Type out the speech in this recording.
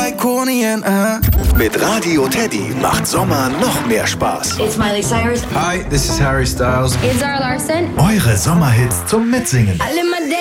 Iconien, Mit Radio Teddy macht Sommer noch mehr Spaß. It's Miley Cyrus. Hi, this is Harry Styles. It's Zara Larsson. Eure Sommerhits zum Mitsingen. Alle